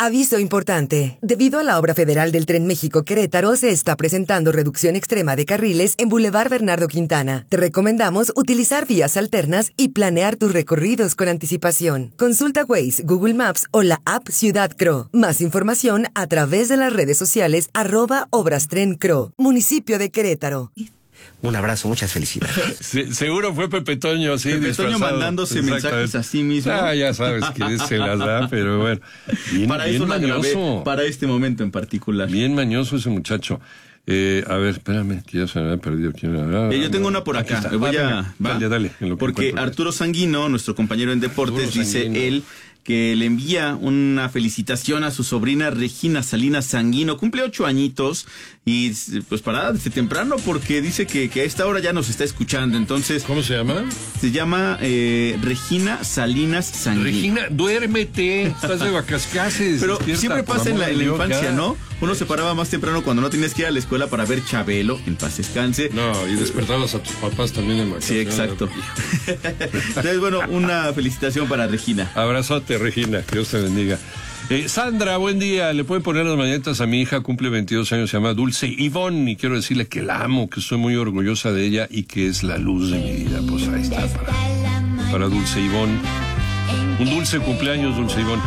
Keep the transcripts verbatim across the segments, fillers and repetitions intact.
Aviso importante. Debido a la obra federal del Tren México-Querétaro, se está presentando reducción extrema de carriles en Boulevard Bernardo Quintana. Te recomendamos utilizar vías alternas y planear tus recorridos con anticipación. Consulta Waze, Google Maps o la app Ciudad Cro. Más información a través de las redes sociales arroba Obras Tren Cro, municipio de Querétaro. Un abrazo, muchas felicidades. Sí, seguro fue Pepe Toño, sí. Pepe Toño mandándose mensajes a sí mismo. Ah, ya sabes que se las da, pero bueno. Bien, para bien eso la mañoso. grabé, para este momento en particular. Bien mañoso ese muchacho. Eh, a ver, espérame, que ya se me había perdido. Ah, eh, yo tengo una por acá. Voy a, va, dale, dale. En lo que porque Arturo Sanguino, nuestro compañero en deportes, Arturo dice Sanguino. él que le envía una felicitación a su sobrina Regina Salinas Sanguino. Cumple ocho añitos y pues para desde temprano porque dice que, que a esta hora ya nos está escuchando. Entonces, ¿cómo se llama? Se llama eh, Regina Salinas Sanguino. Regina, duérmete, estás de vacascases. Pero siempre pasa en la, en la infancia, ¿no? Uno se paraba más temprano cuando no tenías que ir a la escuela para ver Chabelo, en paz descanse. No, y despertabas a tus papás también en vacaciones. Sí, exacto. Entonces, bueno, una felicitación para Regina. Abrazote, Regina, Dios te bendiga. Eh, Sandra, buen día. Le pueden poner las mañanitas a mi hija, cumple veintidós años, se llama Dulce Ivonne, y quiero decirle que la amo, que estoy muy orgullosa de ella y que es la luz de mi vida. Pues ahí está, para, para Dulce Ivonne. Un dulce cumpleaños, Dulce Ivonne.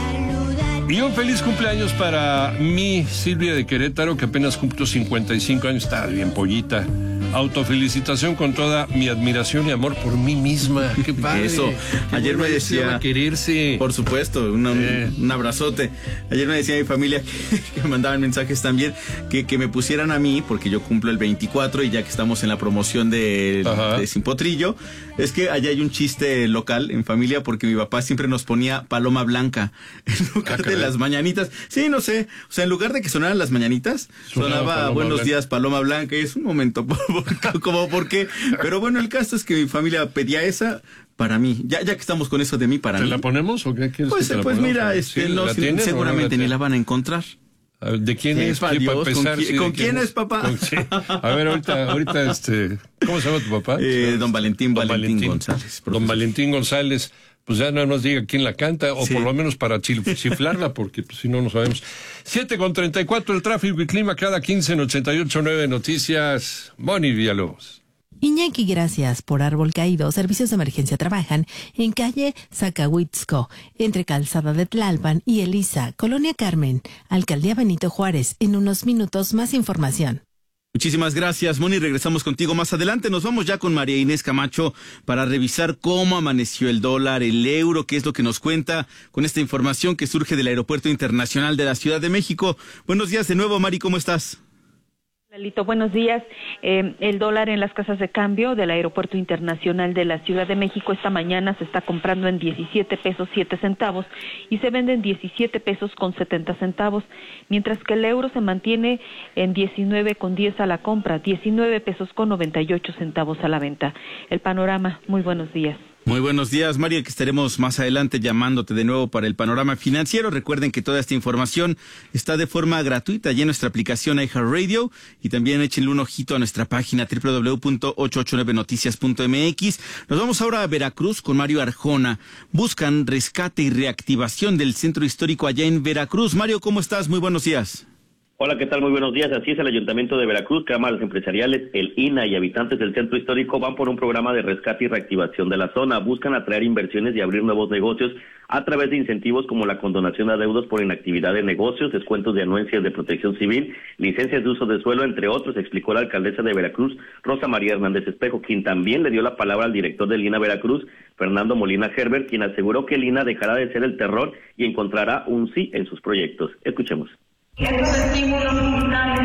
Y un feliz cumpleaños para mi Silvia de Querétaro, que apenas cumplió cincuenta y cinco años, está bien pollita. Autofelicitación con toda mi admiración y amor por mí misma. Qué padre. Eso. Qué Ayer me decía. A quererse. Por supuesto, una, eh. un, un abrazote. Ayer me decía mi familia que, que me mandaban mensajes también que, que me pusieran a mí, porque yo cumplo el veinticuatro y ya que estamos en la promoción de, de Sin Potrillo, es que allá hay un chiste local en familia porque mi papá siempre nos ponía Paloma Blanca en lugar ah, de las mañanitas. Sí, no sé. O sea, en lugar de que sonaran las mañanitas, sonaba, sonaba Buenos Blanca. Días, Paloma Blanca. Y es un momento. Por, como por qué, pero bueno, el caso es que mi familia pedía esa para mí, ya ya que estamos con eso de mí para ¿Te mí. ¿Te la ponemos o qué quieres? Pues, que te pues la mira, este, ¿Sí, no, la tienes, seguramente no ni la van a encontrar. ¿De quién es? ¿Qué, Dios, para empezar, ¿Con, quién, sí, ¿con quién, quién es, papá? Con, sí. A ver, ahorita, ahorita, este, ¿cómo se llama tu papá? Eh, don Valentín, don Valentín, Valentín González. Profesor. Don Valentín González. Pues ya no nos diga quién la canta, o sí. por lo menos para chiflarla, porque pues, si no, no sabemos. siete con treinta y cuatro, el tráfico y clima cada quince en ochenta y ocho punto nueve Noticias. Moni Villalobos. Iñaki, gracias por árbol caído. Servicios de emergencia trabajan en calle Zacahuitzco, entre Calzada de Tlalpan y Elisa, Colonia Carmen, Alcaldía Benito Juárez. En unos minutos, más información. Muchísimas gracias, Moni. Regresamos contigo más adelante. Nos vamos ya con María Inés Camacho para revisar cómo amaneció el dólar, el euro, qué es lo que nos cuenta con esta información que surge del Aeropuerto Internacional de la Ciudad de México. Buenos días de nuevo, Mari, ¿cómo estás? Lalito, buenos días. Eh, el dólar en las casas de cambio del Aeropuerto Internacional de la Ciudad de México esta mañana se está comprando en diecisiete pesos siete centavos y se vende en diecisiete pesos con setenta centavos, mientras que el euro se mantiene en diecinueve con diez a la compra, diecinueve pesos con noventa y ocho centavos a la venta. El panorama, muy buenos días. Muy buenos días, María, que estaremos más adelante llamándote de nuevo para el panorama financiero. Recuerden que toda esta información está de forma gratuita ya en nuestra aplicación iHeartRadio y también échenle un ojito a nuestra página doble u doble u doble u punto ochocientos ochenta y nueve noticias punto m x. Nos vamos ahora a Veracruz con Mario Arjona. Buscan rescate y reactivación del centro histórico allá en Veracruz. Mario, ¿cómo estás? Muy buenos días. Hola, ¿qué tal? Muy buenos días. Así es, el Ayuntamiento de Veracruz, cámaras empresariales, el I N A y habitantes del centro histórico van por un programa de rescate y reactivación de la zona. Buscan atraer inversiones y abrir nuevos negocios a través de incentivos como la condonación de adeudos por inactividad de negocios, descuentos de anuencias de protección civil, licencias de uso de suelo, entre otros, explicó la alcaldesa de Veracruz, Rosa María Hernández Espejo, quien también le dio la palabra al director del I N A Veracruz, Fernando Molina Herbert, quien aseguró que el I N A dejará de ser el terror y encontrará un sí en sus proyectos. Escuchemos. Estos estímulos fiscales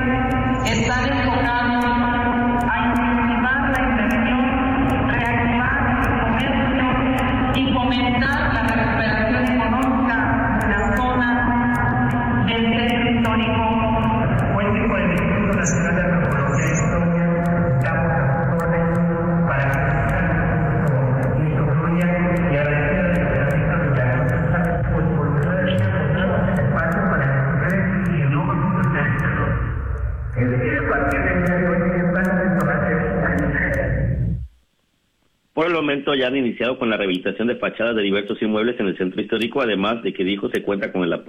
están enfocados a incentivar la inversión, reactivar el comercio y fomentar la recuperación económica de la zona del centro histórico. Cuente con el Instituto Nacional de Antropología e Historia, damos las órdenes para que esto fluya y agradecer a la Secretaría de la por voluntad de este espacio para Por el momento ya han iniciado con la rehabilitación de fachadas de diversos inmuebles en el centro histórico, además de que dijo se cuenta con el apoyo